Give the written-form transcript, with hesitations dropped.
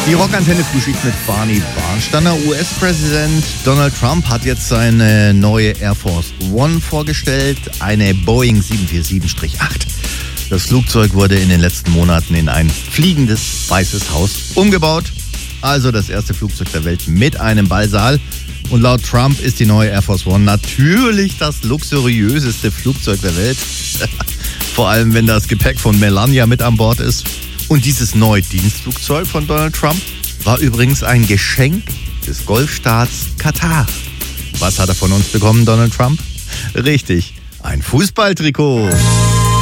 Die Rockantenne Frühschicht mit Barney Barnsteiner. US-Präsident Donald Trump hat jetzt seine neue Air Force One vorgestellt, eine Boeing 747-8. Das Flugzeug wurde in den letzten Monaten in ein fliegendes Weißes Haus umgebaut. Also das erste Flugzeug der Welt mit einem Ballsaal. Und laut Trump ist die neue Air Force One natürlich das luxuriöseste Flugzeug der Welt. Vor allem, wenn das Gepäck von Melania mit an Bord ist. Und dieses neue Dienstflugzeug von Donald Trump war übrigens ein Geschenk des Golfstaats Katar. Was hat er von uns bekommen, Donald Trump? Richtig, ein Fußballtrikot.